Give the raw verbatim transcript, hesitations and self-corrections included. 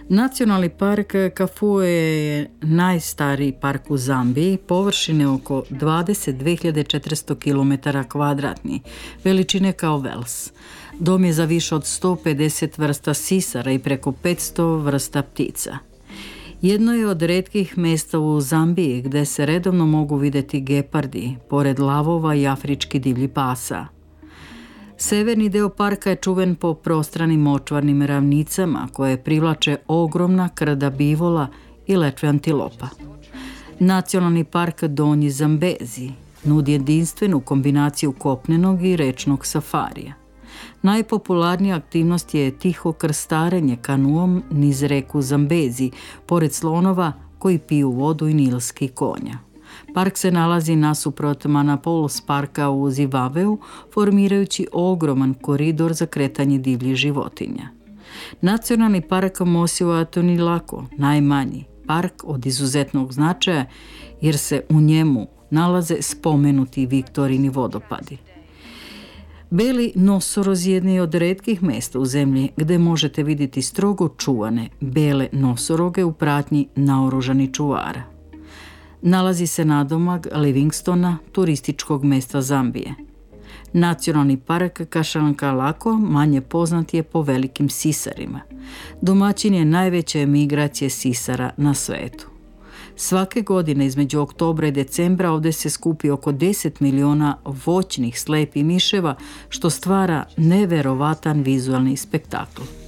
Nacionalni park Kafue je najstariji park u Zambiji, površine oko dvadeset dve hiljade četiristo kilometara kvadratnih, veličine kao Vels. Dom je za više od sto pedeset vrsta sisara i preko petsto vrsta ptica. Jedno je od retkih mjesta u Zambiji gdje se redovno mogu vidjeti gepardi, pored lavova i afrički divlji pasa. Severni deo parka je čuven po prostranim močvarnim ravnicama koje privlače ogromna krda bivola i letve antilopa. Nacionalni park Donji Zambezi nudi jedinstvenu kombinaciju kopnenog i rečnog safarija. Najpopularnija aktivnost je tiho krstarenje kanuom niz reku Zambezi, pored slonova koji piju vodu i nilski konja. Park se nalazi nasuprot Manapols parka u Zivaveu, formirajući ogroman koridor za kretanje divljih životinja. Nacionalni park Mosiwa Atonilako, najmanji park od izuzetnog značaja, jer se u njemu nalaze spomenuti Viktorini vodopadi. Beli nosoroz je jedni od retkih mjesta u zemlji gdje možete vidjeti strogo čuvane bele nosoroge u pratnji naoružanih čuvara. Nalazi se nadomak Livingstona, turističkog mjesta Zambije. Nacionalni park Kašankalako manje poznat je po velikim sisarima. Domaćin je najveće migracije sisara na svetu. Svake godine između oktobra i decembra ovdje se skupi oko deset miliona voćnih slepih miševa, što stvara neverovatan vizualni spektakl.